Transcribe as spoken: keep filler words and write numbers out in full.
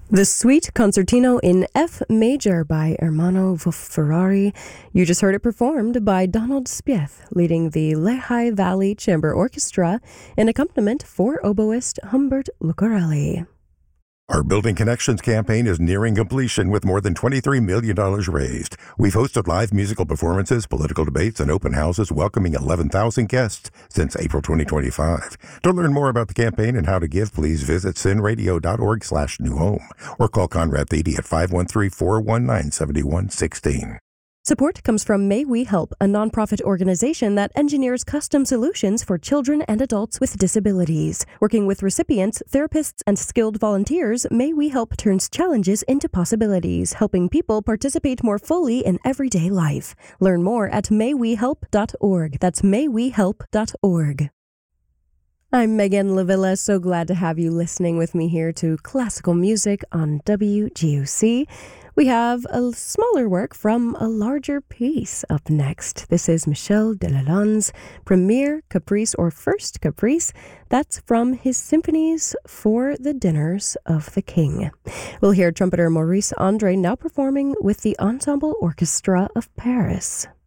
The Suite Concertino in F Major by Ermanno Ferrari. You just heard it performed by Donald Spieth, leading the Lehigh Valley Chamber Orchestra, in accompaniment for oboist Humbert Lucarelli. Our Building Connections campaign is nearing completion with more than twenty-three million dollars raised. We've hosted live musical performances, political debates, and open houses welcoming eleven thousand guests since April twenty twenty-five. To learn more about the campaign and how to give, please visit sinradio.org slash new home or call Conrad Thede at five one three, four one nine, seven one one six. Support comes from May We Help, a nonprofit organization that engineers custom solutions for children and adults with disabilities. Working with recipients, therapists, and skilled volunteers, May We Help turns challenges into possibilities, helping people participate more fully in everyday life. Learn more at may we help dot org. That's may we help dot org. I'm Megan Lavilla, so glad to have you listening with me here to Classical Music on W G O C. We have a smaller work from a larger piece up next. This is Michel Delalonde's Premier Caprice, or First Caprice. That's from his symphonies for the Dinners of the King. We'll hear trumpeter Maurice Andre now performing with the Ensemble Orchestra of Paris.